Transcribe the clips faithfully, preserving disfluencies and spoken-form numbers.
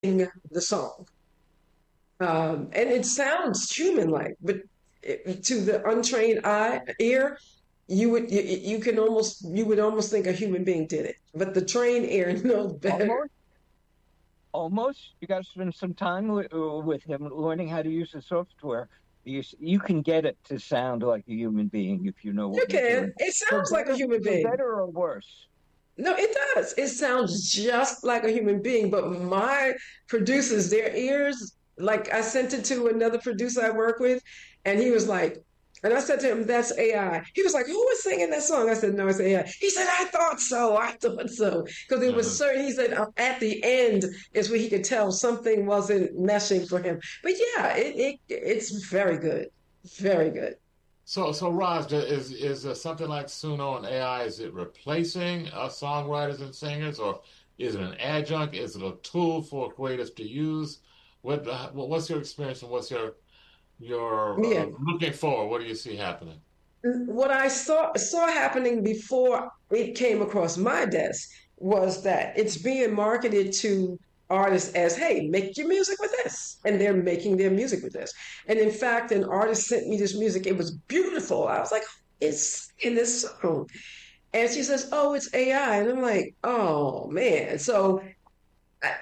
the song. Um, and it sounds human-like, but it, to the untrained eye ear, you would you, you can almost you would almost think a human being did it, but the trained ear knows better. Almost, almost. You got to spend some time with, with him learning how to use the software. You, you can get it to sound like a human being if you know You what you're can. doing. It For sounds like a better, human for being. better or worse. No, it does. It sounds just like a human being, but my producers, their ears, like I sent it to another producer I work with, and he was like, and I said to him, that's A I. He was like, who was singing that song? I said, no, it's A I. He said, I thought so. I thought so. Because it was Uh, certain, he said, uh, at the end is where he could tell something wasn't meshing for him. But yeah, it, it it's very good. Very good. so, so Raj, is is uh, something like Suno and A I? Is it replacing uh, songwriters and singers, or is it an adjunct? Is it a tool for creators to use? What uh, what's your experience and what's your your uh, Yeah. looking forward? What do you see happening? What I saw saw happening before it came across my desk was that it's being marketed to artists as, hey, make your music with this. And they're making their music with this. And in fact, an artist sent me this music. It was beautiful. I was like, it's in this song. And she says, oh, it's A I. And I'm like, oh, man. So I,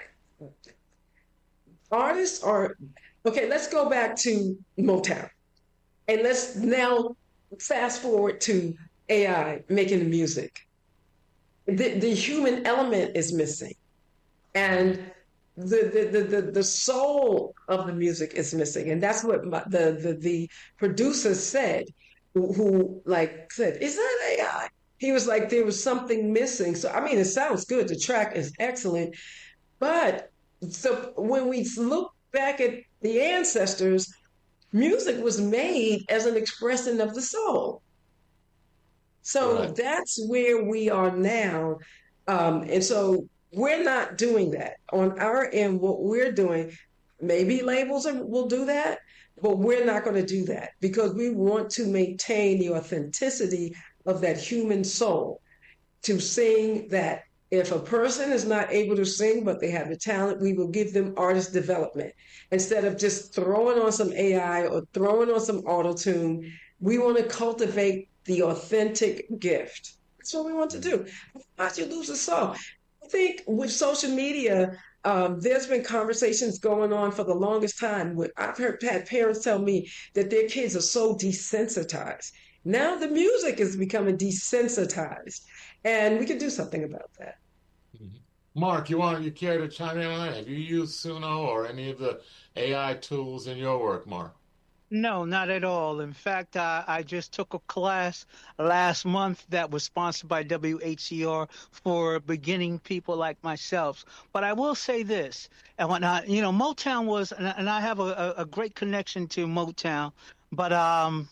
artists are, okay, let's go back to Motown. And let's now fast forward to A I making the music. The, the human element is missing. And the, the, the, the, the soul of the music is missing. And that's what my, the, the, the producer said, who, who like said, is that A I? He was like, there was something missing. So, I mean, it sounds good. The track is excellent. But so when we look back at the ancestors, music was made as an expression of the soul. So Right. that's where we are now. Um, and so we're not doing that. On our end, what we're doing, maybe labels are, will do that, but we're not going to do that because we want to maintain the authenticity of that human soul to sing that. If a person is not able to sing but they have the talent, we will give them artist development instead of just throwing on some A I or throwing on some auto tune. We want to cultivate the authentic gift. That's what we want to do. How you lose a soul? I think with social media, um, there's been conversations going on for the longest time. With, I've heard had parents tell me that their kids are so desensitized. Now the music is becoming desensitized, and we can do something about that. Mhm. Mark, you want you care to chime in on that? Have you used Suno or any of the A I tools in your work, Mark? No, not at all. In fact, I, I just took a class last month that was sponsored by W H C R for beginning people like myself. But I will say this, and whatnot, you know, Motown was, and, and I have a, a, a great connection to Motown, but um,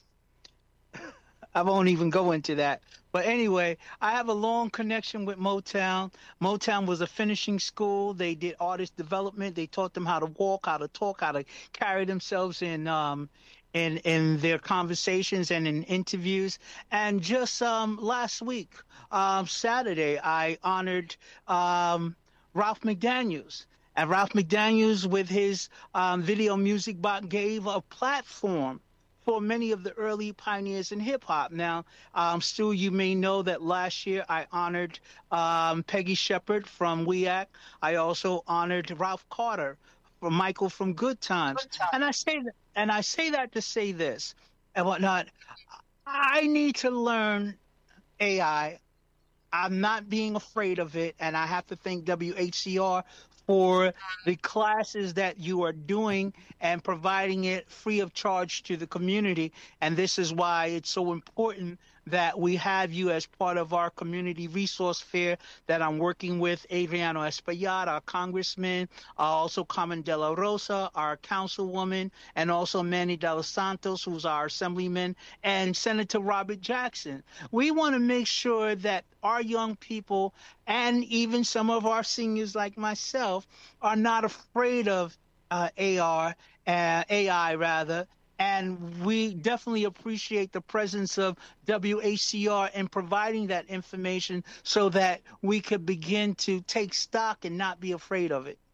I won't even go into that. But anyway, I have a long connection with Motown. Motown was a finishing school. They did artist development. They taught them how to walk, how to talk, how to carry themselves in um in in their conversations and in interviews. And just um last week, um Saturday, I honored um Ralph McDaniels. And Ralph McDaniels, with his um, video music bot, gave a platform for many of the early pioneers in hip hop. Now, um, Stu, you may know that last year I honored um, Peggy Shepard from W E A C. I also honored Ralph Carter from Michael from Good Times. And I say that, and I say that to say this and whatnot. I need to learn A I. I'm not being afraid of it, and I have to thank W H C R for the classes that you are doing and providing it free of charge to the community. And this is why it's so important that we have you as part of our community resource fair that I'm working with Adriano Espaillat, our congressman, uh, also Carmen De La Rosa, our councilwoman, and also Manny De Los Santos, who's our assemblyman, and Senator Robert Jackson. We want to make sure that our young people and even some of our seniors like myself are not afraid of uh, A R, uh, A I rather, and we definitely appreciate the presence of W H C R in providing that information so that we could begin to take stock and not be afraid of it.